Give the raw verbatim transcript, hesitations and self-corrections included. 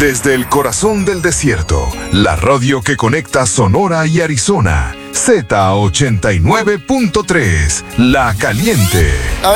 Desde el corazón del desierto, la radio que conecta Sonora y Arizona, Z ochenta y nueve punto tres, La Caliente.